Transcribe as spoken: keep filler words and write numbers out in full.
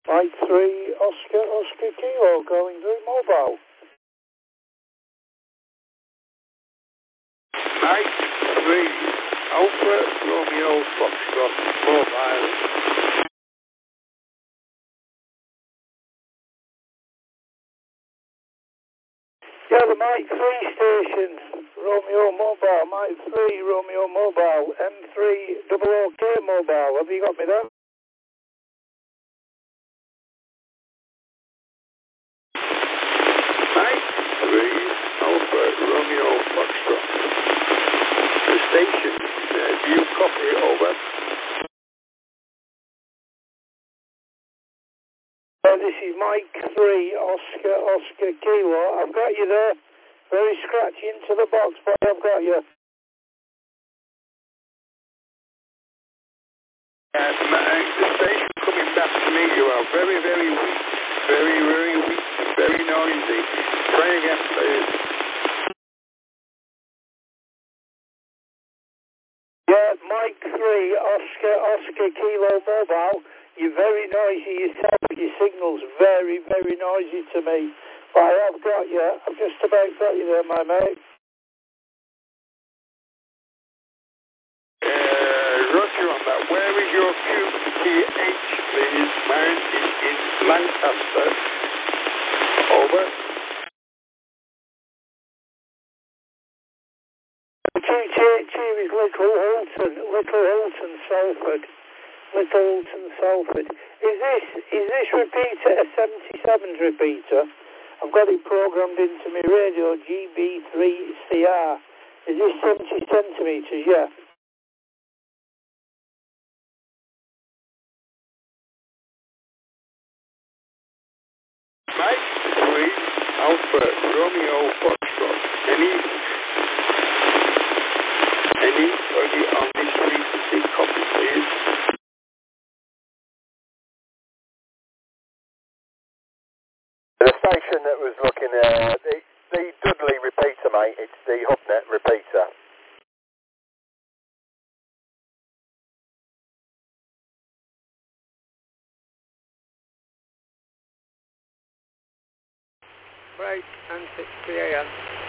Mike three, Oscar, Oscar Kilo, going through mobile. Mike three, Alpha Romeo Foxtrot, mobile. Yeah, the Mike three station, Romeo Mobile, Mike three, Romeo Mobile, M three, double O K Mobile. Have you got me there? Mike three, Alpha Romeo Foxtrot. The station, uh, do you copy over? Uh, this is Mike three, Oscar, Oscar Kilo. I've got you there. Very scratchy into the box, but I've got you. Uh, the station coming back to me, you are very, very weak. Very, very weak. Very noisy. Try again, please. Yeah, Mike three, Oscar, Oscar Kilo Mobile. You're very noisy yourself. Your signal's very, very noisy to me. But I have got you. I've just about got you there, my mate. Uh, Roger on that. Where is your Q T H, please? Mine is in Lancaster. Over. Q T H here is Little Holton, Little Holton, Salford. Little Holton, Salford. Is this, is this repeater a seventy-sevens repeater? I've got it programmed into my radio, G B three C R. Is this seventy centimetres? Yeah. Mike three, Alpha Romeo Foxtrot. Any, anybody on this frequency copy, please? The station that was looking at, the, the Dudley repeater, mate, it's the Hubnet repeater. Right, and six P A M.